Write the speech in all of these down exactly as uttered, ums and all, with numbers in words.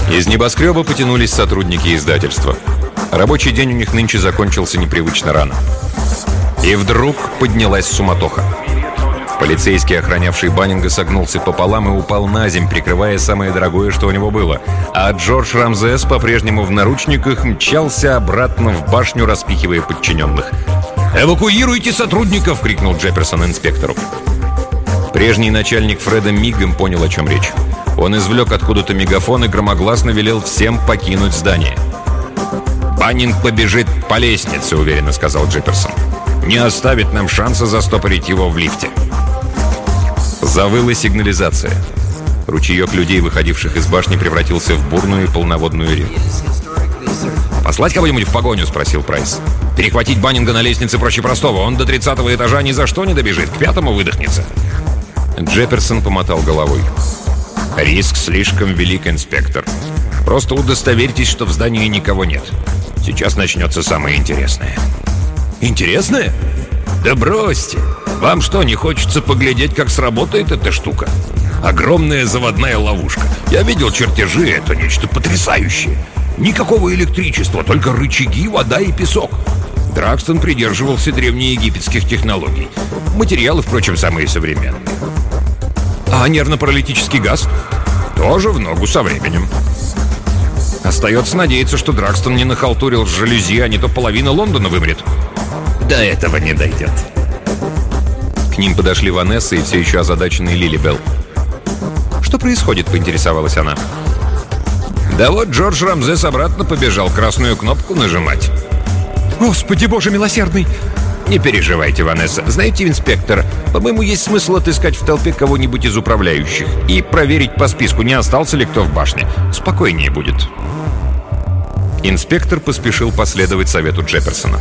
Из небоскреба потянулись сотрудники издательства. Рабочий день у них нынче закончился непривычно рано. И вдруг поднялась суматоха. Полицейский, охранявший Баннинга, согнулся пополам и упал на земь, прикрывая самое дорогое, что у него было. А Джордж Рамзес, по-прежнему в наручниках, мчался обратно в башню, распихивая подчиненных. «Эвакуируйте сотрудников!» — крикнул Джефферсон инспектору. Прежний начальник Фреда мигом понял, о чем речь. Он извлек откуда-то мегафон и громогласно велел всем покинуть здание. «Баннинг побежит по лестнице», — уверенно сказал Джефферсон. «Не оставит нам шанса застопорить его в лифте». Завыла сигнализация. Ручеек людей, выходивших из башни, превратился в бурную и полноводную реку. «Послать кого-нибудь в погоню?» — спросил Прайс. «Перехватить Баннинга на лестнице проще простого. Он до тридцатого этажа ни за что не добежит. К пятому выдохнется». Джефферсон помотал головой. «Риск слишком велик, инспектор. Просто удостоверьтесь, что в здании никого нет. Сейчас начнется самое интересное». «Интересное? Да бросьте! Вам что, не хочется поглядеть, как сработает эта штука? Огромная заводная ловушка. Я видел чертежи, это нечто потрясающее. Никакого электричества, только рычаги, вода и песок. Дракстон придерживался древнеегипетских технологий. Материалы, впрочем, самые современные. А нервно-паралитический газ? Тоже в ногу со временем. Остается надеяться, что Дракстон не нахалтурил с жалюзи, а не то половина Лондона вымрет. До этого не дойдет». К ним подошли Ванесса и все еще озадаченный Лилибелл. «Что происходит?» — поинтересовалась она. «Да вот Джордж Рамзес обратно побежал красную кнопку нажимать». «Господи боже милосердный!» «Не переживайте, Ванесса. Знаете, инспектор, по-моему, есть смысл отыскать в толпе кого-нибудь из управляющих и проверить по списку, не остался ли кто в башне. Спокойнее будет». Инспектор поспешил последовать совету Джефферсона.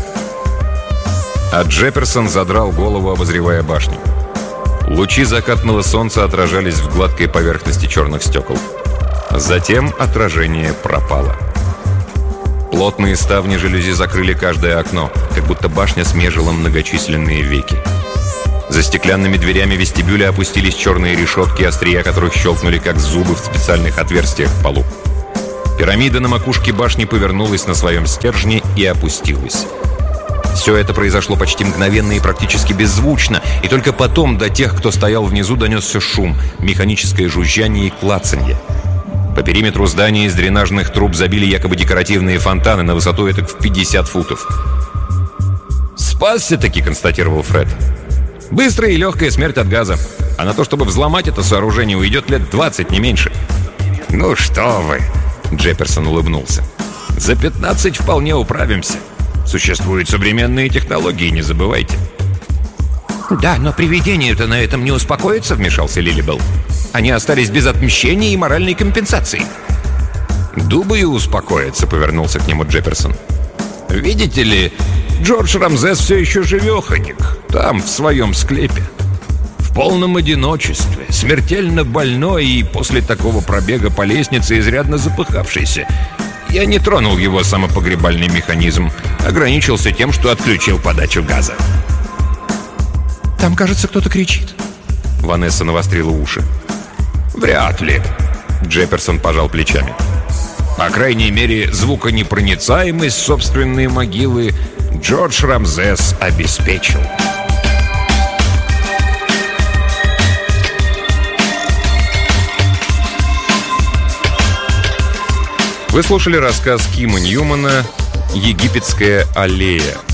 А Джефферсон задрал голову, обозревая башню. Лучи закатного солнца отражались в гладкой поверхности черных стекол. Затем отражение пропало. Плотные ставни жалюзи закрыли каждое окно, как будто башня смежила многочисленные веки. За стеклянными дверями вестибюля опустились черные решетки, острия которых щелкнули, как зубы в специальных отверстиях в полу. Пирамида на макушке башни повернулась на своем стержне и опустилась. Все это произошло почти мгновенно и практически беззвучно, и только потом до тех, кто стоял внизу, донесся шум, механическое жужжание и клацанье. По периметру здания из дренажных труб забили якобы декоративные фонтаны на высоту этак в пятьдесят футов. «Спасся-таки», — констатировал Фред. «Быстрая и легкая смерть от газа. А на то, чтобы взломать это сооружение, уйдет лет двадцать, не меньше». «Ну что вы», — Джефферсон улыбнулся. «За пятнадцать вполне управимся. Существуют современные технологии, не забывайте». «Да, но привидения-то на этом не успокоятся», — вмешался Лилибелл. «Они остались без отмщения и моральной компенсации». «Думаю, успокоятся», — повернулся к нему Джефферсон. «Видите ли, Джордж Рамзес все еще живеханик, там, в своем склепе. В полном одиночестве, смертельно больной и после такого пробега по лестнице изрядно запыхавшийся. Я не тронул его самопогребальный механизм, ограничился тем, что отключил подачу газа». «Там, кажется, кто-то кричит». Ванесса навострила уши. «Вряд ли», — Джефферсон пожал плечами. «По крайней мере, звуконепроницаемость собственной могилы Джордж Рамзес обеспечил». Вы слушали рассказ Кима Ньюмана «Египетская аллея».